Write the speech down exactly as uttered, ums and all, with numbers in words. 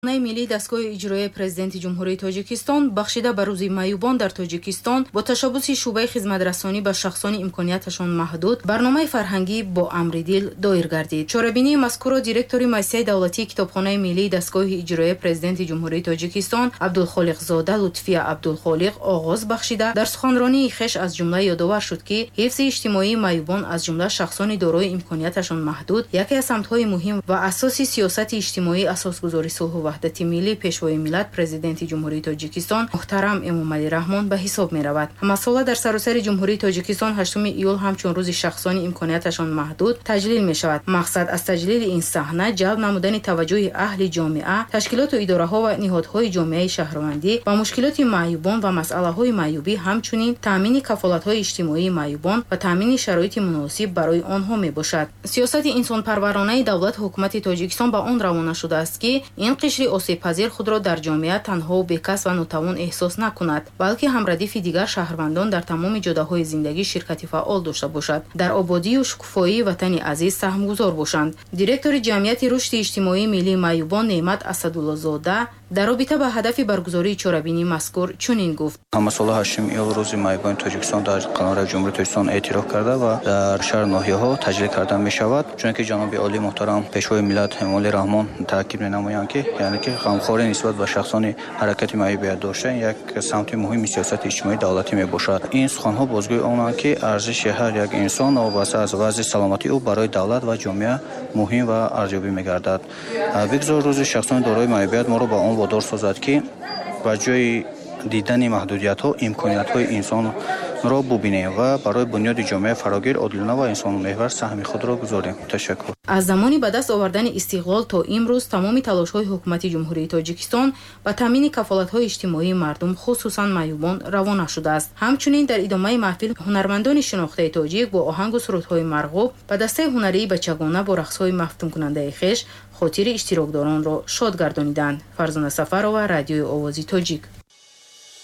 ملی دستگاه اجرایی پرزیدنت جمهوری تاجیکستان بخشیده به روز مایوبان در تاجیکستان با تشبث شعبه خدمترسانی به شخصان امکانیتشان محدود برنامه فرهنگی با امر دل دایر گردید. چاره‌بینی مذکور دیرکتور مؤسسه دولتی کتابخانه ملی دستگاه اجرایی پرزیدنت جمهوری تاجیکستان عبدالخالق زاده لطفی عبدالخالق آغاز بخشیده در سخنرانی خویش از جمله یادآور شد که حفظ اجتماعی مایوبان از جمله شخصان دارای امکانیتشان محدود یکی از سمت‌های مهم و اساسی سیاست اجتماعی اساسگذاری صلح و وحدت ملی پیشوای ملت پرزیدنت جمهوری تاجیکستان محترم امامعلی رحمان به حساب می رود. مسئله در سراسر جمهوری تاجیکستان هشتم ایول همچون روز شخصان امکانیتشان محدود تجلیل می شود. مقصد از تجلیل این صحنه جلب نمودن توجه اهل جامعه، تشکیلات و اداره ها و نهادهای جامعه شهروندی و مشکلات معیوبان و مسئله های معیوبی، همچنین تامین کفالت های اجتماعی معیوبان و تامین شرایط مناسب برای آنها می باشد. سیاست انسان پرورانه دولت حکومت تاجیکستان به آن روانه شده است که این قشر آسیب‌پذیر خود را در جامعه تنها و بیکس و ناتوان احساس نکند، بلکه همردیف دیگر شهروندان در تمام جداهای زندگی شرکت فعال داشته باشد، در آبادی و شکوفایی وطن عزیز سهمگذار باشند. دیرکتور جمعیت رشد اجتماعی ملی معیوبان نعمت اسدالله زاده در رابطه با هدف برگزاری چاره‌بینی مذکور چنین گفت: مسئله هشتم ایول روز معیوبان تاجیکستان در قانون جمهوری تاجیکستان اعتراف کرده و در شهر ناحیه‌ها تجلیل کرده می شود، چون که جناب عالی محترم پیشوای ملت امامعلی رحمان تاکید نمایند که یعنی که غمخواری نسبت به شخصان حرکت معیوبیت داشتن یک سمت مهم سیاست اجتماعی دولتی می باشد. این سخن‌ها بازگوی آنند که ارزش هر یک انسان وابسته از وضع سلامتی او برای دولت و جامعه مهم و ارزیابی می گردد. بگذار روز شخصان دارای معیوبیت ما را به آن وادار سازد که با جای دیدن محدودیت‌ها امکانیت‌های انسان را ببینیم و برای بنیاد جامعه فراگیر، عادلانه و انسان محور سهم خود را گذاریم. تشکر. از زمانی به دست آوردن استقلال تا امروز تمام تلاش‌های حکومت جمهوری تاجیکستان به تامین کفالت‌های اجتماعی مردم خصوصاً معیوبان روانه شده است. همچنین در ادامه محفل هنرمندان شناخته تاجیک با آهنگ و سرودهای مرغوب به دسته هنری بچگانه با رقص‌های مفتون کننده خویش خاطر اشتراکداران را شاد گردانیدند. فرزانه سفرова، رادیوی آوازی تاجیک.